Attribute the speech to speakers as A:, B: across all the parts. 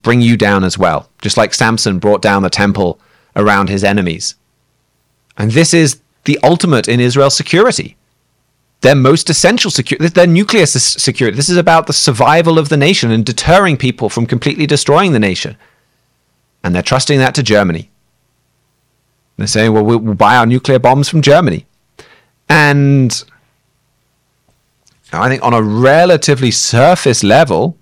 A: bring you down as well, just like Samson brought down the temple around his enemies. And this is the ultimate in Israel's security. Their most essential security, their nuclear security. This is about the survival of the nation and deterring people from completely destroying the nation. And they're trusting that to Germany. They're saying, well, we'll buy our nuclear bombs from Germany. And I think on a relatively surface level,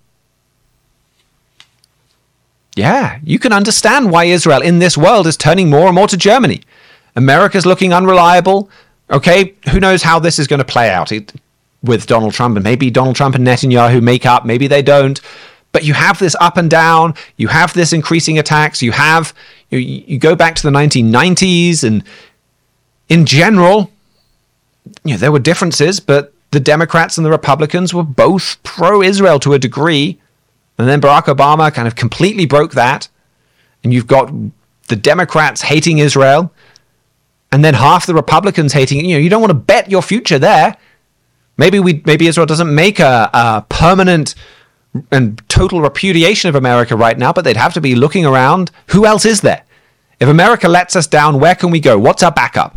A: yeah, you can understand why Israel in this world is turning more and more to Germany. America's looking unreliable. Okay, who knows how this is going to play out with Donald Trump, and maybe Donald Trump and Netanyahu make up, maybe they don't. But you have this up and down, you have this increasing attacks, you go back to the 1990s, and in general, there were differences, but the Democrats and the Republicans were both pro-Israel to a degree, and then Barack Obama kind of completely broke that, and you've got the Democrats hating Israel, and then half the Republicans hating it. You don't want to bet your future there. Maybe Israel doesn't make a permanent and total repudiation of America right now, but they'd have to be looking around. Who else is there? If America lets us down, where can we go? What's our backup?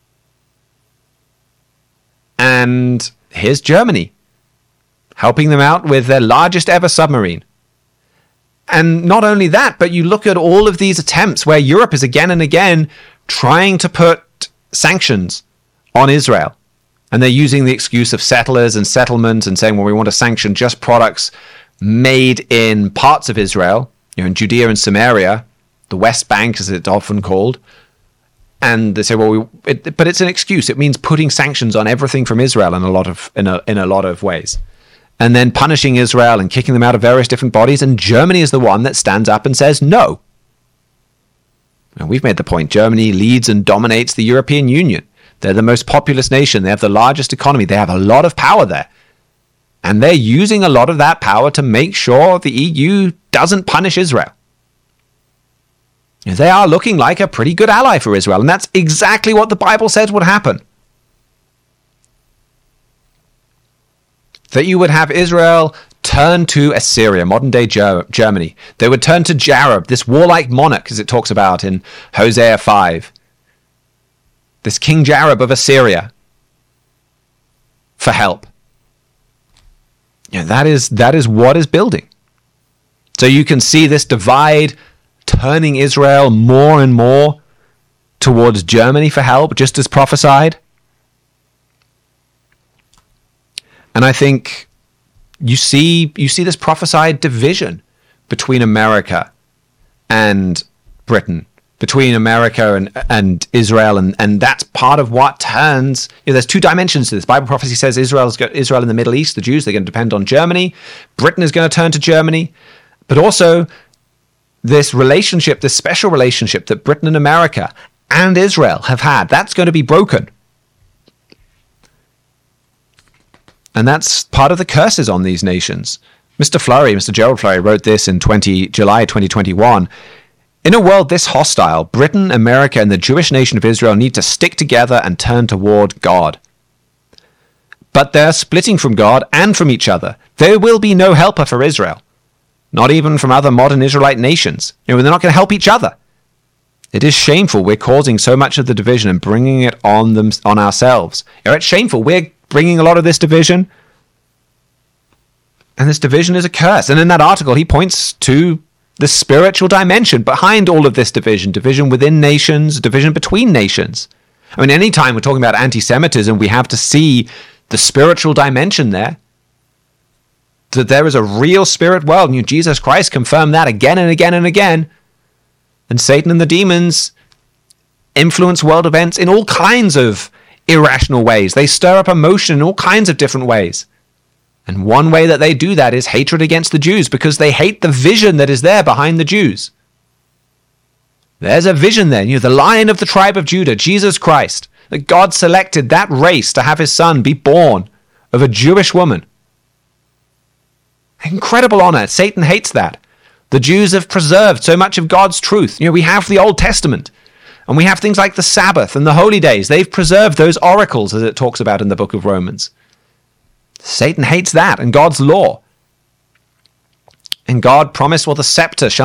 A: And here's Germany, helping them out with their largest ever submarine. And not only that, but you look at all of these attempts where Europe is again and again trying to put sanctions on Israel. And they're using the excuse of settlers and settlement and saying, well, we want to sanction just products made in parts of Israel, in Judea and Samaria, the West Bank as it's often called. And they say, well, but it's an excuse. It means putting sanctions on everything from Israel in a lot of ways. And then punishing Israel and kicking them out of various different bodies. And Germany is the one that stands up and says no. And we've made the point, Germany leads and dominates the European Union. They're the most populous nation. They have the largest economy. They have a lot of power there. And they're using a lot of that power to make sure the EU doesn't punish Israel. They are looking like a pretty good ally for Israel. And that's exactly what the Bible says would happen. That you would have Israel turn to Assyria, modern-day Germany. They would turn to Jareb, this warlike monarch, as it talks about in Hosea 5. This King Jareb of Assyria, for help. That is what is building. So you can see this divide turning Israel more and more towards Germany for help, just as prophesied. And I think you see this prophesied division between America and Britain, between America and Israel, and that's part of what turns. There's two dimensions to this. Bible prophecy says Israel in the Middle East, the Jews, they're going to depend on Germany. Britain is going to turn to Germany. But also this relationship, this special relationship that Britain and America and Israel have had, that's going to be broken. And that's part of the curses on these nations. Mr. Gerald Flurry wrote this in July 2021. In a world this hostile, Britain, America, and the Jewish nation of Israel need to stick together and turn toward God. But they're splitting from God and from each other. There will be no helper for Israel, not even from other modern Israelite nations. They're not going to help each other. It is shameful we're causing so much of the division and bringing it on ourselves. It's shameful. We're bringing a lot of this division, and this division is a curse. And in that article, he points to the spiritual dimension behind all of this division within nations, division between nations. I mean, anytime we're talking about anti-Semitism, we have to see the spiritual dimension there. That there is a real spirit world, and Jesus Christ confirmed that again and again and again. And Satan and the demons influence world events in all kinds of irrational ways. They stir up emotion in all kinds of different ways. And one way that they do that is hatred against the Jews, because they hate the vision that is there behind the Jews. There's a vision there. The Lion of the tribe of Judah, Jesus Christ, that God selected that race to have his son be born of a Jewish woman. Incredible honor. Satan hates that. The Jews have preserved so much of God's truth. We have the Old Testament, and we have things like the Sabbath and the holy days. They've preserved those oracles, as it talks about in the book of Romans. Satan hates that and God's law. And God promised, well, the scepter shall